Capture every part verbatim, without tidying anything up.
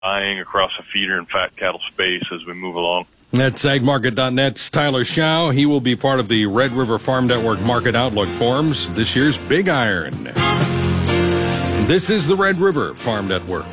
buying across the feeder and fat cattle space as we move along. That's ag market dot net's Tyler Schau. He will be part of the Red River Farm Network Market Outlook Forums, this year's Big Iron. This is the Red River Farm Network.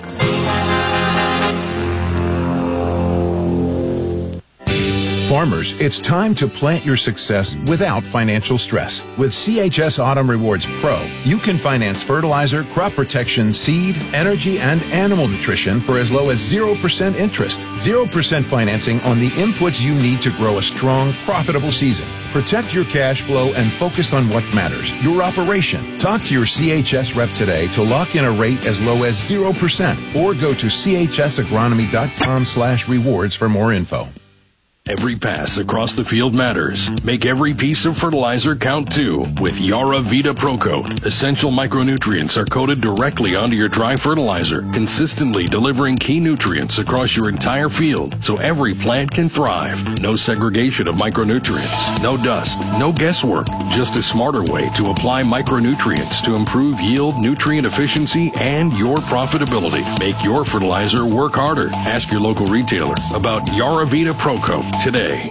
Farmers, it's time to plant your success without financial stress. With C H S Autumn Rewards Pro, you can finance fertilizer, crop protection, seed, energy, and animal nutrition for as low as zero percent interest. zero percent financing on the inputs you need to grow a strong, profitable season. Protect your cash flow and focus on what matters, your operation. Talk to your C H S rep today to lock in a rate as low as zero percent or go to C H S agronomy dot com slash rewards for more info. Every pass across the field matters. Make every piece of fertilizer count too with Yara Vita Pro Coat. Essential micronutrients are coated directly onto your dry fertilizer, consistently delivering key nutrients across your entire field so every plant can thrive. No segregation of micronutrients, no dust, no guesswork, just a smarter way to apply micronutrients to improve yield, nutrient efficiency, and your profitability. Make your fertilizer work harder. Ask your local retailer about Yara Vita Pro Coat today.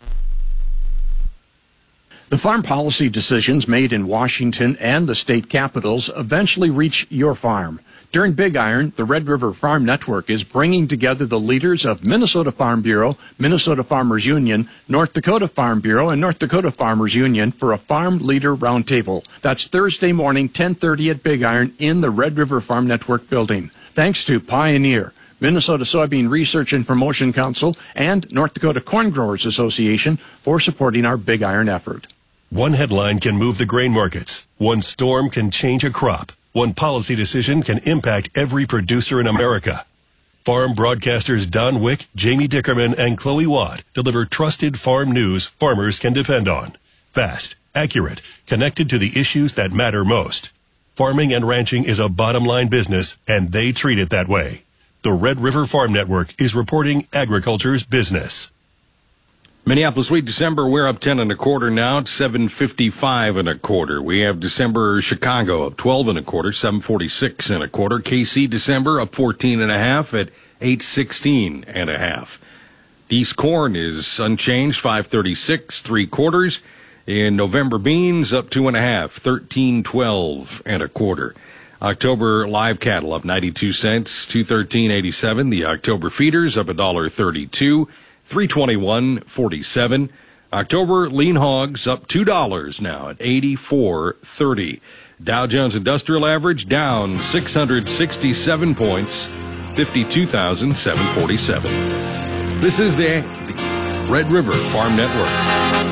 The farm policy decisions made in Washington and the state capitals eventually reach your farm. During Big Iron, the Red River Farm Network is bringing together the leaders of Minnesota Farm Bureau, Minnesota Farmers Union, North Dakota Farm Bureau, and North Dakota Farmers Union for a Farm Leader Roundtable. That's Thursday morning, ten thirty at Big Iron in the Red River Farm Network building. Thanks to Pioneer, Minnesota Soybean Research and Promotion Council, and North Dakota Corn Growers Association for supporting our Big Iron effort. One headline can move the grain markets. One storm can change a crop. One policy decision can impact every producer in America. Farm broadcasters Don Wick, Jamie Dickerman, and Chloe Watt deliver trusted farm news farmers can depend on. Fast, accurate, connected to the issues that matter most. Farming and ranching is a bottom-line business, and they treat it that way. The Red River Farm Network is reporting agriculture's business. Minneapolis wheat December, we're up ten and a quarter now at seven fifty-five and a quarter. We have December Chicago up twelve and a quarter, seven forty-six and a quarter. K C December up fourteen and a half at eight sixteen and a half. East corn is unchanged, five thirty-six, three quarters. In November beans up two and a half, thirteen twelve and a quarter. October live cattle up ninety-two cents, two thirteen eighty-seven. The October feeders up one dollar thirty-two, three twenty-one forty-seven. October lean hogs up two dollars now at eighty-four thirty. Dow Jones Industrial Average down six hundred sixty-seven points, fifty-two thousand seven hundred forty-seven. This is the Red River Farm Network.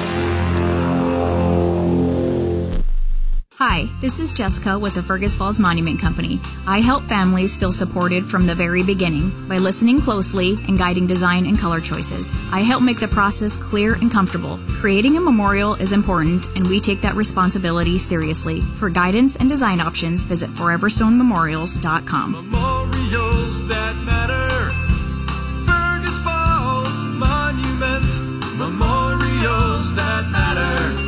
Hi, this is Jessica with the Fergus Falls Monument Company. I help families feel supported from the very beginning by listening closely and guiding design and color choices. I help make the process clear and comfortable. Creating a memorial is important, and we take that responsibility seriously. For guidance and design options, visit forever stone memorials dot com. Memorials that matter. Fergus Falls Monument. Memorials that matter.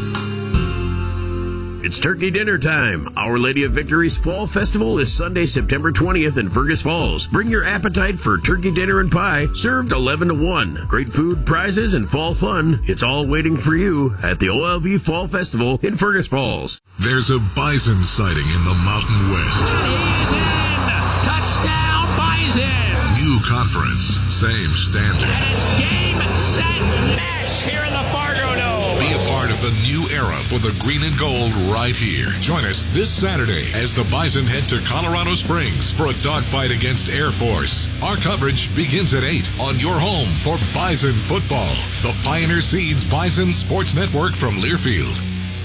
It's turkey dinner time. Our Lady of Victory's Fall Festival is Sunday, September twentieth in Fergus Falls. Bring your appetite for turkey dinner and pie, served eleven to one. Great food, prizes, and fall fun. It's all waiting for you at the O L V Fall Festival in Fergus Falls. There's a bison sighting in the Mountain West. He's in! Touchdown, Bison! New conference, same standard. And it's game, set, match here in the Fargo Dome. Be a part of the new era for the green and gold right here. Join us this Saturday as the Bison head to Colorado Springs for a dogfight against Air Force. Our coverage begins at eight on your home for Bison football. The Pioneer Seeds Bison Sports Network from Learfield.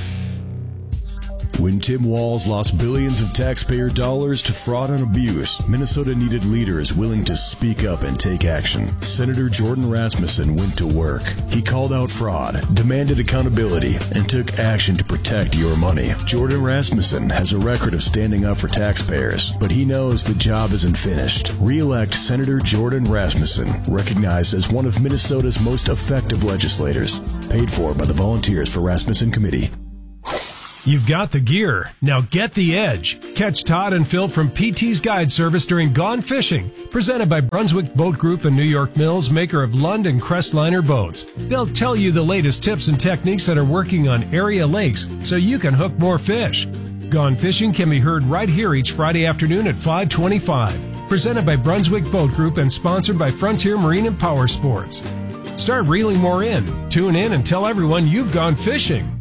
When Tim Walz lost billions of taxpayer dollars to fraud and abuse, Minnesota needed leaders willing to speak up and take action. Senator Jordan Rasmussen went to work. He called out fraud, demanded accountability, and took action to protect your money. Jordan Rasmussen has a record of standing up for taxpayers, but he knows the job isn't finished. Re-elect Senator Jordan Rasmussen, recognized as one of Minnesota's most effective legislators. Paid for by the Volunteers for Rasmussen Committee. You've got the gear. Now get the edge. Catch Todd and Phil from P T's Guide Service during Gone Fishing, presented by Brunswick Boat Group and New York Mills, maker of Lund and Crestliner boats. They'll tell you the latest tips and techniques that are working on area lakes so you can hook more fish. Gone Fishing can be heard right here each Friday afternoon at five twenty-five. Presented by Brunswick Boat Group and sponsored by Frontier Marine and Power Sports. Start reeling more in. Tune in and tell everyone you've gone fishing.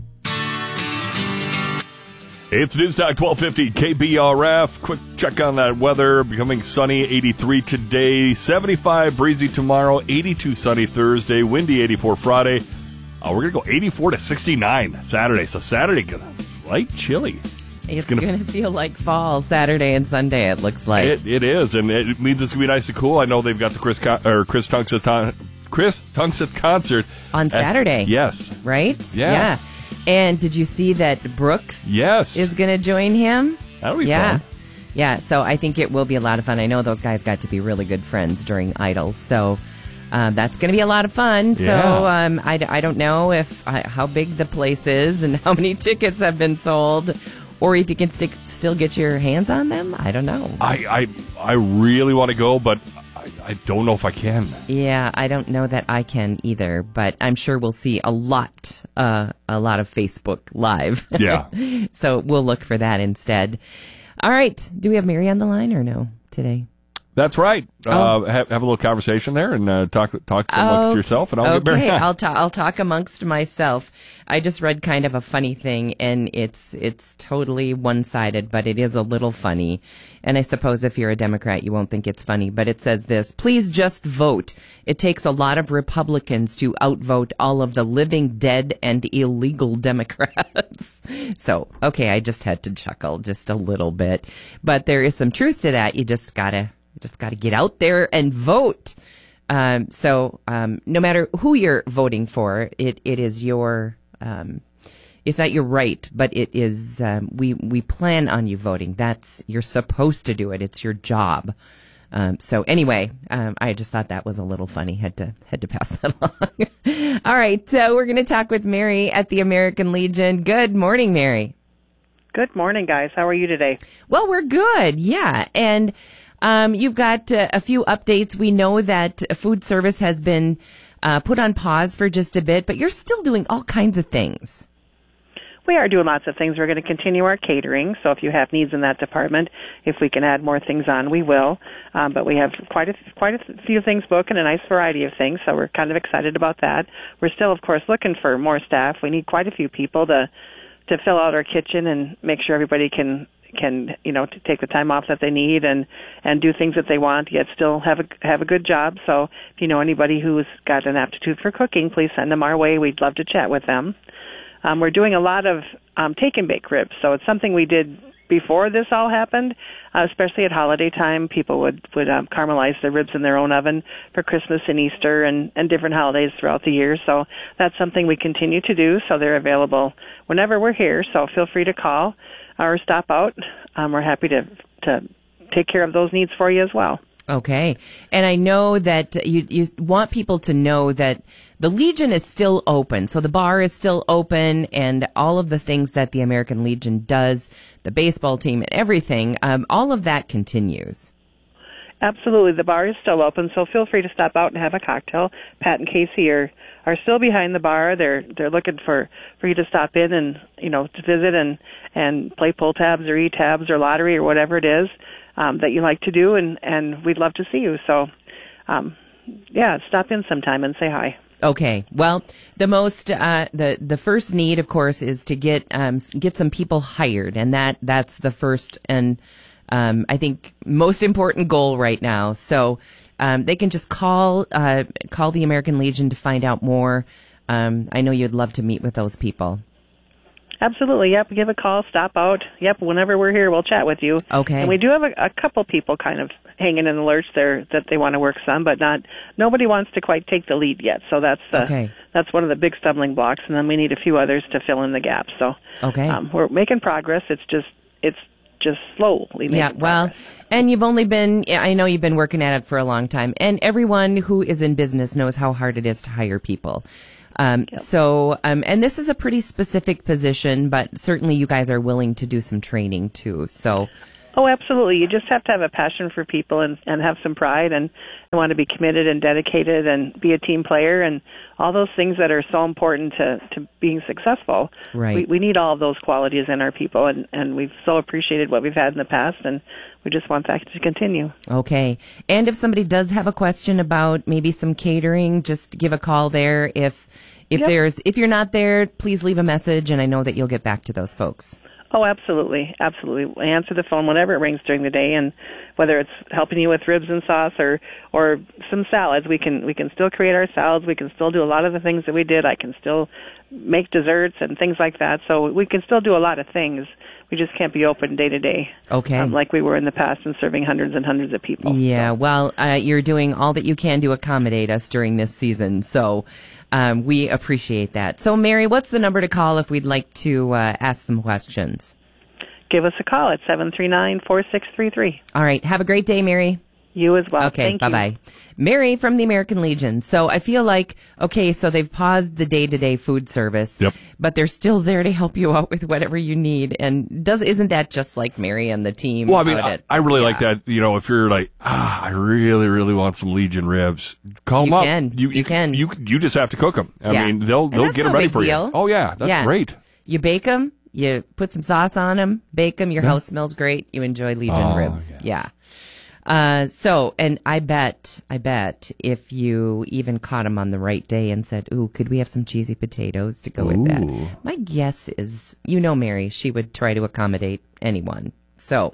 It's Newstalk twelve fifty K B R F. Quick check on that weather. Becoming sunny, eighty-three today, seventy-five breezy tomorrow, eighty-two sunny Thursday, windy eighty-four Friday. Uh, we're going to go eighty-four to sixty-nine Saturday. So Saturday, gonna light chilly. It's, it's going to feel like fall Saturday and Sunday, it looks like. It, it is, and it means it's going to be nice and cool. I know they've got the Chris Con- or Chris Tunkseth, Chris Tunkseth concert. On Saturday. At, yes. Right? Yeah. yeah. And did you see that Brooks yes. is going to join him? That'll be yeah. fun. Yeah, so I think it will be a lot of fun. I know those guys got to be really good friends during Idols, so um, that's going to be a lot of fun. Yeah. So um, I, I don't know if uh, how big the place is and how many tickets have been sold, or if you can stick, still get your hands on them. I don't know. I, I, I really want to go, but I, I don't know if I can. Yeah, I don't know that I can either, but I'm sure we'll see a lot, uh, a lot of Facebook Live. Yeah. So we'll look for that instead. All right. Do we have Mary on the line or no today? That's right. Oh. Uh, have, have a little conversation there and uh, talk talk amongst oh, yourself, and I'll okay. get Mary on. I'll talk. I'll talk amongst myself. I just read kind of a funny thing, and it's it's totally one sided, but it is a little funny. And I suppose if you're a Democrat, you won't think it's funny. But it says this: please just vote. It takes a lot of Republicans to outvote all of the living dead and illegal Democrats. So okay, I just had to chuckle just a little bit, but there is some truth to that. You just gotta. You just got to get out there and vote. Um, so um, no matter who you're voting for, it, it is your, um, it's not your right, but it is, um, we, we plan on you voting. That's, you're supposed to do it. It's your job. Um, so anyway, um, I just thought that was a little funny. Had to, had to pass that along. All right. Uh, we're going to talk with Mary at the American Legion. Good morning, Mary. Good morning, guys. How are you today? Well, we're good. Yeah. And, Um, you've got uh, a few updates. We know that food service has been uh, put on pause for just a bit, but you're still doing all kinds of things. We are doing lots of things. We're going to continue our catering, so if you have needs in that department, if we can add more things on, we will. Um, but we have quite a, quite a few things booked and a nice variety of things, so we're kind of excited about that. We're still, of course, looking for more staff. We need quite a few people to to fill out our kitchen and make sure everybody can can you know to take the time off that they need and and do things that they want, yet still have a have a good job. So if you know anybody who's got an aptitude for cooking, please send them our way. We'd love to chat with them. Um, we're doing a lot of um, take and bake ribs, so it's something we did before this all happened, uh, especially at holiday time. People would would um, caramelize their ribs in their own oven for Christmas and Easter and and different holidays throughout the year. So that's something we continue to do. So they're available whenever we're here. So feel free to call or stop out. Um, we're happy to to take care of those needs for you as well. Okay. And I know that you you want people to know that the Legion is still open. So the bar is still open and all of the things that the American Legion does, the baseball team and everything, um, all of that continues. Absolutely. The bar is still open, so feel free to stop out and have a cocktail. Pat and Casey are, are still behind the bar. They're they're looking for, for you to stop in and, you know, to visit and, and play pull tabs or e-tabs or lottery or whatever it is um, that you like to do, and, and we'd love to see you. So, um, yeah, stop in sometime and say hi. Okay. Well, the most uh, the the first need, of course, is to get um, get some people hired, and that that's the first and Um, I think most important goal right now. So um, they can just call uh, call the American Legion to find out more. Um, I know you'd love to meet with those people. Absolutely. Yep. Give a call. Stop out. Yep. Whenever we're here, we'll chat with you. Okay. And we do have a, a couple people kind of hanging in the lurch there that they want to work some, but not nobody wants to quite take the lead yet. So that's uh, okay. That's one of the big stumbling blocks, and then we need a few others to fill in the gaps. So okay. um, we're making progress. It's just it's. just slowly making Yeah, well, progress. and you've only been, I know you've been working at it for a long time, and everyone who is in business knows how hard it is to hire people. Um, Yep. So, um, and this is a pretty specific position, but certainly you guys are willing to do some training too. So, Oh, absolutely. You just have to have a passion for people and, and have some pride and, and want to be committed and dedicated and be a team player and all those things that are so important to, to being successful. Right. We, we need all of those qualities in our people, and, and we've so appreciated what we've had in the past, and we just want that to continue. okay. And if somebody does have a question about maybe some catering, just give a call there. If, if Yep. there's, if you're not there, please leave a message, and I know that you'll get back to those folks. Oh, absolutely, absolutely. I answer the phone whenever it rings during the day, and whether it's helping you with ribs and sauce or or some salads, we can we can still create our salads. We can still do a lot of the things that we did. I can still make desserts and things like that. So we can still do a lot of things. We just can't be open day to day, Okay. um, like we were in the past and serving hundreds and hundreds of people. Yeah, well, uh, you're doing all that you can to accommodate us during this season, so um, we appreciate that. So, Mary, what's the number to call if we'd like to uh, ask some questions? Give us a call at seven three nine, four six three three. All right, have a great day, Mary. You as well. Okay, Thank you. bye-bye. Mary from the American Legion. So I feel like, okay, so they've paused the day-to-day food service, Yep. but they're still there to help you out with whatever you need. And does isn't that just like Mary and the team? Well, I mean, out I, at- I really yeah. like that. You know, if you're like, ah, I really, really want some Legion ribs, call You them up. can. You, You can. You you just have to cook them. I Yeah. mean, they'll And they'll that's get no them ready big for deal. you. Oh yeah, that's Yeah. great. You bake them, you put some sauce on them, bake them, your Yeah. house smells great, you enjoy Legion Oh, ribs. Yeah. Uh, so, and I bet, I bet if you even caught them on the right day and said, ooh, could we have some cheesy potatoes to go with Ooh. that? My guess is, you know, Mary, she would try to accommodate anyone. So,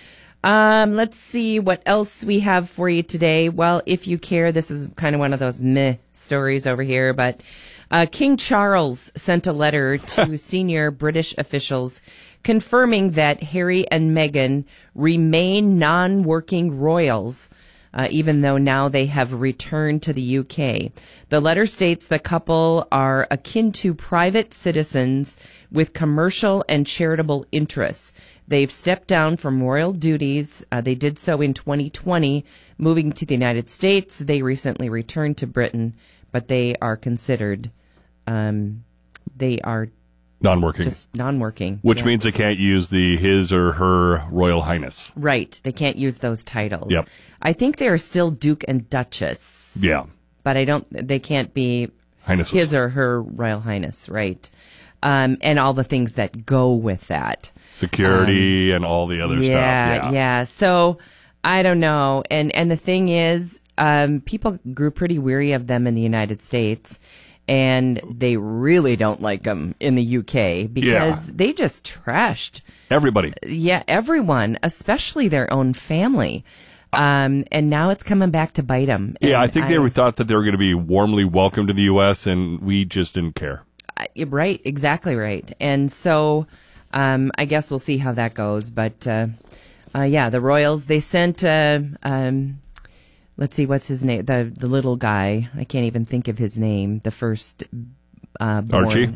um, let's see what else we have for you today. Well, if you care, this is kind of one of those meh stories over here, but uh, King Charles sent a letter to senior British officials confirming that Harry and Meghan remain non-working royals, uh, even though now they have returned to the U K. The letter states the couple are akin to private citizens with commercial and charitable interests. They've stepped down from royal duties. Uh, they did so in twenty twenty, moving to the United States. They recently returned to Britain, but they are considered, um, they are Non-working. just non-working. Which Yeah. means they can't use the his or her Royal Highness. Right. They can't use those titles. Yep. I think they are still Duke and Duchess. Yeah. But I don't, they can't be Highnesses. his or her Royal Highness, right? Um, and all the things that go with that. Security and all the other yeah, stuff. Yeah. yeah. So I don't know. And, and the thing is, um, people grew pretty weary of them in the United States. And they really don't like them in the U K because Yeah. they just trashed Everybody. yeah, everyone, especially their own family. Um, and now it's coming back to bite them. Yeah, I think they were thought that they were going to be warmly welcomed to the U S, and we just didn't care. Right, exactly right. And so um, I guess we'll see how that goes. But uh, uh, yeah, the Royals, they sent, uh, um, let's see, what's his name? The the little guy. I can't even think of his name. The first uh, born. Archie?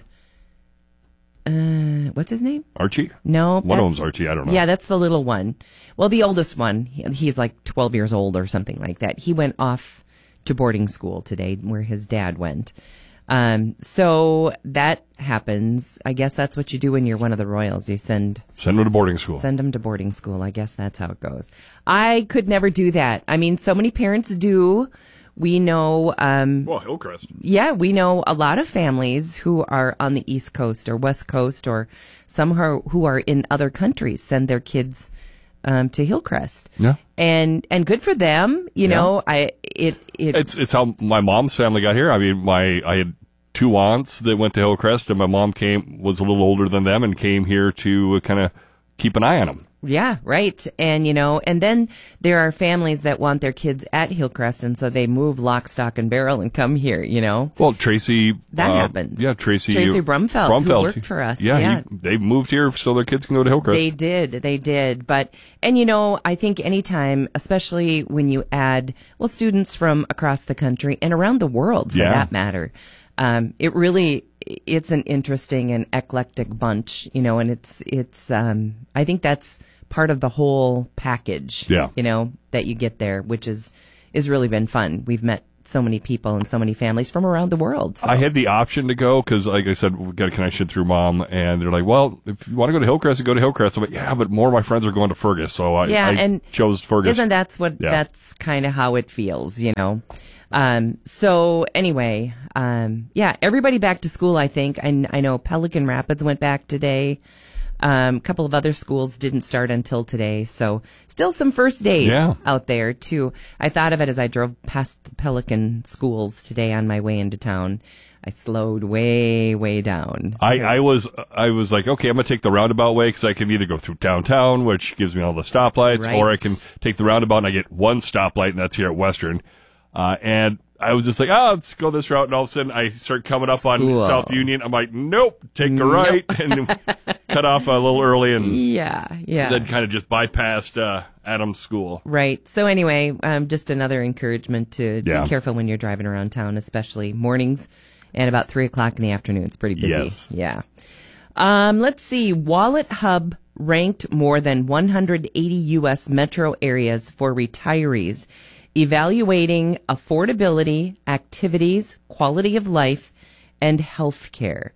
Uh, what's his name? Archie? No. One of that's- them's Archie. I don't know. Yeah, that's the little one. Well, the oldest one, he- he's like twelve years old or something like that. He went off to boarding school today where his dad went. Um, so that happens. I guess that's what you do when you're one of the royals. You send Send them to boarding school. Send them to boarding school. I guess that's how it goes. I could never do that. I mean, so many parents do. We know, um, well, Hillcrest. yeah, we know a lot of families who are on the East Coast or West Coast or some who are, who are in other countries send their kids um, to Hillcrest. Yeah. And and good for them. You Yeah. know, I it it It's it's how my mom's family got here. I mean, my I had two aunts that went to Hillcrest, and my mom came was a little older than them and came here to kind of keep an eye on them. Yeah, right. And, you know, and then there are families that want their kids at Hillcrest, and so they move lock, stock, and barrel and come here, you know? Well, Tracy. That uh, happens. Yeah, Tracy. Tracy Brumfeld, who worked for us, Yeah, yeah. He, they moved here so their kids can go to Hillcrest. They did, they did. But, and you know, I think anytime, especially when you add, well, students from across the country and around the world, for Yeah. that matter, um, it really, it's an interesting and eclectic bunch, you know, and it's, it's, um, I think that's part of the whole package. Yeah. You know, that you get there, which is is really been fun. We've met so many people and so many families from around the world. So. I had the option to go because, like I said, we got a connection through Mom, and they're like, "Well, if you want to go to Hillcrest, go to Hillcrest." I'm like, "Yeah, but more of my friends are going to Fergus, so I, yeah, I and chose Fergus." Isn't that's what yeah. that's kind of how it feels, you know? Um, so anyway, um, yeah, everybody back to school. I think I, I know Pelican Rapids went back today. Um, a couple of other schools didn't start until today, so still some first days yeah. out there too. I thought of it as I drove past the Pelican schools today on my way into town. I slowed way, way down. I, I was I was like, okay, I'm gonna take the roundabout way because I can either go through downtown, which gives me all the stoplights, right. or I can take the roundabout and I get one stoplight, and that's here at Western. Uh, and I was just like, oh, let's go this route. And all of a sudden, I start coming up on School. South Union. I'm like, nope, take a Nope. right. And cut off a little early and yeah, yeah. then kind of just bypassed uh, Adams School. Right. So anyway, um, just another encouragement to Yeah. be careful when you're driving around town, especially mornings and about three o'clock in the afternoon. It's pretty busy. Yes. Yeah. Um, let's see. Wallet Hub ranked more than one hundred eighty U S metro areas for retirees, evaluating affordability, activities, quality of life, and health care.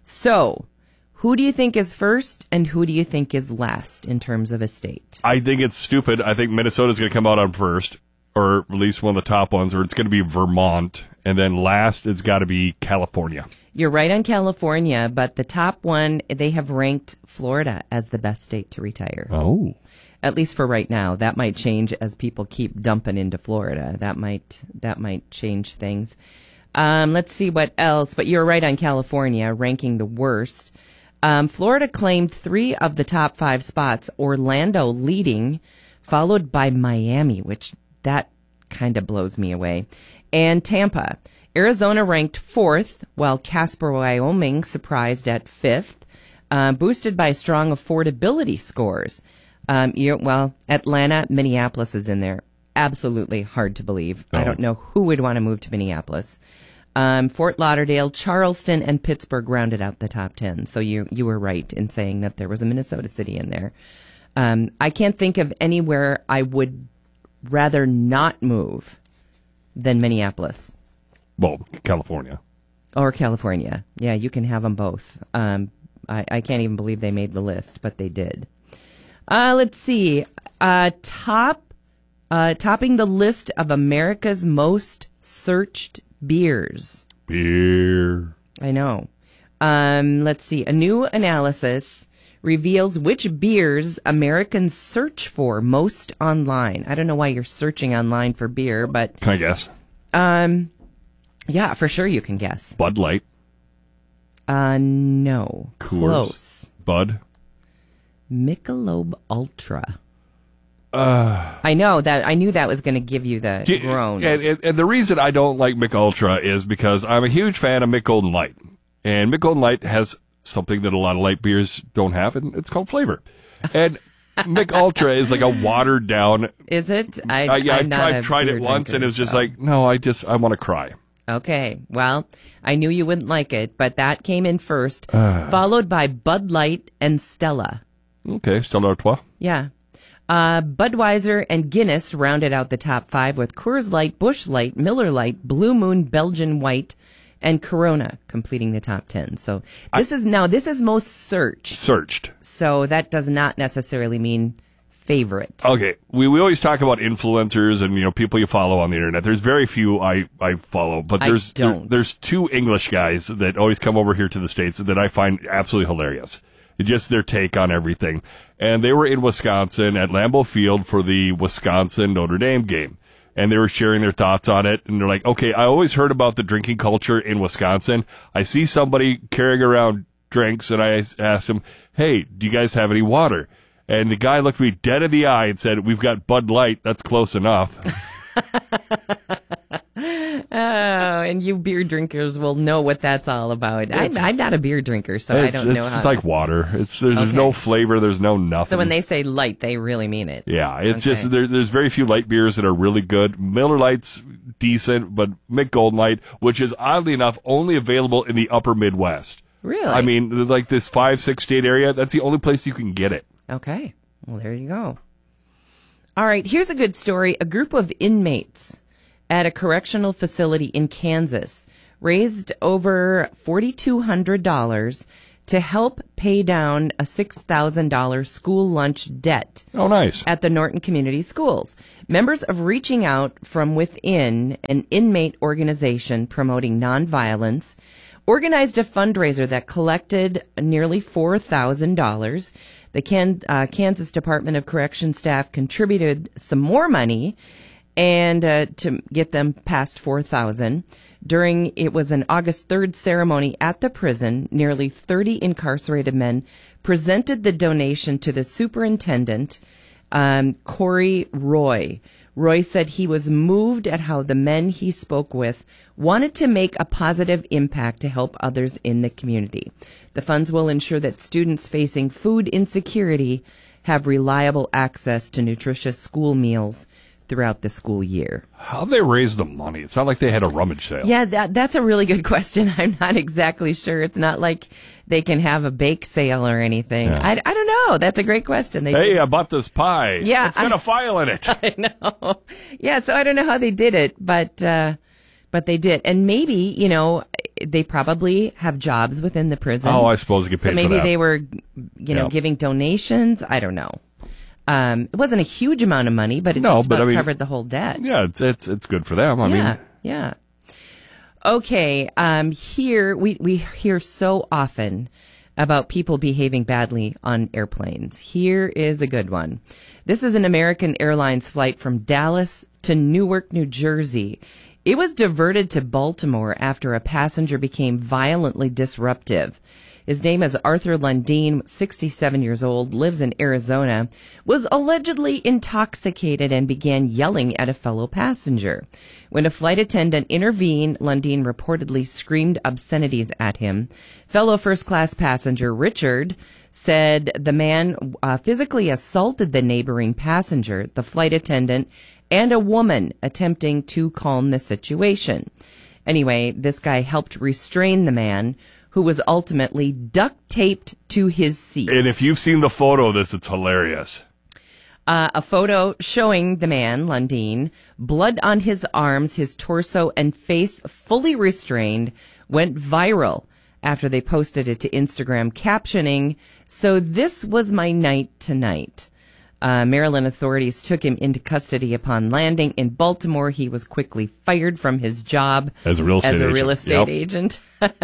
So, who do you think is first and who do you think is last in terms of a state? I think it's stupid. I think Minnesota's going to come out on first, or at least one of the top ones, or it's going to be Vermont. And then last, it's got to be California. You're right on California, but the top one, they have ranked Florida as the best state to retire. Oh. At least for right now. That might change as people keep dumping into Florida. That might that might change things. Um, let's see what else. But you're right on California, ranking the worst. Um, Florida claimed three of the top five spots, Orlando leading, followed by Miami, which that kind of blows me away, and Tampa. Arizona ranked fourth, while Casper, Wyoming surprised at fifth, uh, boosted by strong affordability scores. Um, you, well, Atlanta, Minneapolis is in there. Absolutely hard to believe. Oh. I don't know who would want to move to Minneapolis. Um, Fort Lauderdale, Charleston, and Pittsburgh rounded out the top ten. So you you were right in saying that there was a Minnesota city in there. Um, I can't think of anywhere I would rather not move than Minneapolis. Well, California. Or California. Yeah, you can have them both. Um, I, I can't even believe they made the list, but they did. Uh, let's see. Uh, top, uh, topping the list of America's most searched beers. Beer. I know. Um, let's see. A new analysis reveals which beers Americans search for most online. I don't know why you're searching online for beer, but Can I guess? um, yeah, for sure you can guess. Bud Light. Uh, no. Coors. Close. Bud. Michelob Ultra. Uh, I know that. I knew that was going to give you the D- groans. And, and, and the reason I don't like Mick Ultra is because I'm a huge fan of Mick Golden Light. And Mick Golden Light has something that a lot of light beers don't have, and it's called flavor. And Mick Ultra is like a watered down. Is it? I, Uh, yeah, I'm I've, not I've a tried beer it once, drinker, and it was just so. like, no, I just, I want to cry. Okay, well, I knew you wouldn't like it, but that came in first, followed by Bud Light and Stella. Okay, Stella Artois. Yeah. Uh, Budweiser and Guinness rounded out the top five with Coors Light, Busch Light, Miller Light, Blue Moon, Belgian White, and Corona completing the top ten. So this I, is now, this is most searched. Searched. So that does not necessarily mean favorite. Okay, we, we always talk about influencers and, you know, people you follow on the internet. There's very few I, I follow, but there's I don't. There, there's two English guys that always come over here to the States that I find absolutely hilarious. Just their take on everything. And they were in Wisconsin at Lambeau Field for the Wisconsin Notre Dame game. And they were sharing their thoughts on it. And they're like, okay, I always heard about the drinking culture in Wisconsin. I see somebody carrying around drinks, and I asked them, hey, do you guys have any water? And the guy looked me dead in the eye and said, we've got Bud Light. That's close enough. Oh, and you beer drinkers will know what that's all about. I'm, I'm not a beer drinker, so it's, I don't know it's how. It's like water. It's there's, there's Okay. no flavor. There's no nothing. So when they say light, they really mean it. Yeah, it's Okay. just there, there's very few light beers that are really good. Miller Lite's decent, but Mick Golden Light, which is oddly enough only available in the upper Midwest. Really? I mean, like this five, six state area, that's the only place you can get it. Okay. Well, there you go. All right, here's a good story. A group of inmates at a correctional facility in Kansas raised over four thousand two hundred dollars to help pay down a six thousand dollars school lunch debt. Oh, nice. At the Norton Community Schools. Members of Reaching Out from Within, an inmate organization promoting nonviolence, organized a fundraiser that collected nearly four thousand dollars. The Can, uh, Kansas Department of Correction staff contributed some more money and uh, to get them past four thousand dollars. During, it was an August third ceremony at the prison, nearly thirty incarcerated men presented the donation to the superintendent, um, Corey Roy. Roy said he was moved at how the men he spoke with wanted to make a positive impact to help others in the community. The funds will ensure that students facing food insecurity have reliable access to nutritious school meals throughout the school year. How'd they raise the money? It's not like they had a rummage sale. Yeah, that, that's a really good question. I'm not exactly sure. It's not like they can have a bake sale or anything. Yeah. I, I don't know. That's a great question. They hey, did. I bought this pie. Yeah, It's got I- a file in it. I know. Yeah, so I don't know how they did it, but uh, but they did. And maybe, you know, they probably have jobs within the prison. Oh, I suppose they get paid So for maybe that. they were, you know, Yeah. giving donations. I don't know. Um, it wasn't a huge amount of money, but it No, just but about I mean- covered the whole debt. Yeah, it's it's, it's good for them. I yeah, mean, yeah. Okay, um, here we, we hear so often about people behaving badly on airplanes. Here is a good one. This is an American Airlines flight from Dallas to Newark, New Jersey. It was diverted to Baltimore after a passenger became violently disruptive. His name is Arthur Lundeen, sixty-seven years old, lives in Arizona, was allegedly intoxicated and began yelling at a fellow passenger. When a flight attendant intervened, Lundeen reportedly screamed obscenities at him. Fellow first-class passenger Richard said the man uh, physically assaulted the neighboring passenger, the flight attendant, and a woman attempting to calm the situation. Anyway, this guy helped restrain the man, who was ultimately duct taped to his seat. and if you've seen the photo of this, it's hilarious. Uh, a photo showing the man, Lundeen, blood on his arms, his torso, and face fully restrained, went viral after they posted it to Instagram, captioning, "So this was my night tonight." Uh, Maryland authorities took him into custody upon landing in Baltimore. He was quickly fired from his job As a real estate as a agent. real estate Yep. agent.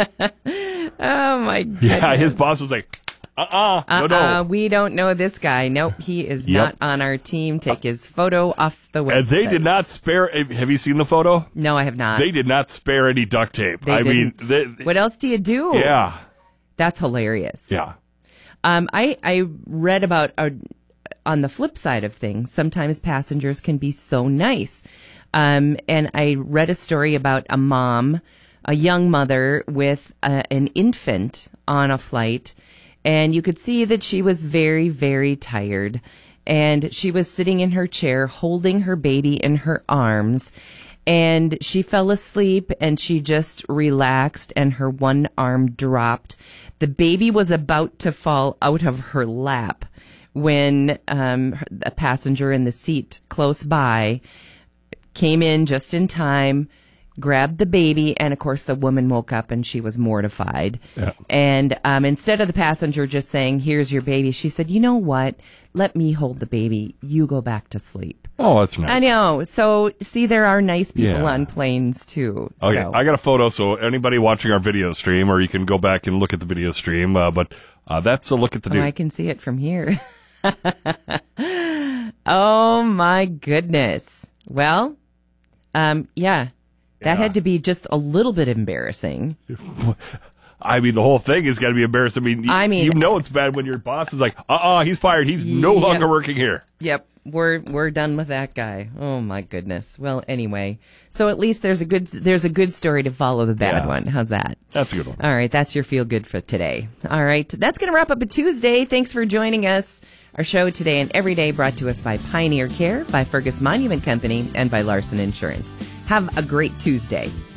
Oh my goodness. Yeah, his boss was like, uh-uh, no, no. Uh-uh, we don't know this guy. Nope, he is Yep. not on our team. Take his photo off the website. And they did not spare. Have you seen the photo? No, I have not. They did not spare any duct tape. They I didn't. mean, they, What else do you do? yeah, That's hilarious. yeah. Um, I, I read about, uh, on the flip side of things, sometimes passengers can be so nice. Um, and I read a story about a mom, a young mother with uh, an infant on a flight, and you could see that she was very, very tired. And she was sitting in her chair holding her baby in her arms, and she fell asleep and she just relaxed and her one arm dropped. The baby was about to fall out of her lap when um, a passenger in the seat close by came in just in time, grabbed the baby, and of course the woman woke up and she was mortified. Yeah. And um, instead of the passenger just saying, "Here's your baby," she said, "You know what? Let me hold the baby. You go back to sleep." Oh, that's nice. I know. So, see, there are nice people Yeah. on planes too. Okay, So. I got a photo, so anybody watching our video stream, or you can go back and look at the video stream, uh, but uh, that's a look at the Oh, new. I can see it from here. Oh my goodness. Well, um, yeah, that had to be just a little bit embarrassing. I mean, the whole thing is got to be embarrassing. I mean, y- I mean- you know it's bad when your boss is like, uh-uh, he's fired. He's no Yep. longer working here. Yep, we're we're done with that guy. Oh my goodness. Well, anyway, so at least there's a good there's a good story to follow the bad Yeah. one. How's that? That's a good one. All right, that's your feel good for today. All right, that's going to wrap up a Tuesday. Thanks for joining us. Our show today and every day brought to us by Pioneer Care, by Fergus Monument Company, and by Larson Insurance. Have a great Tuesday.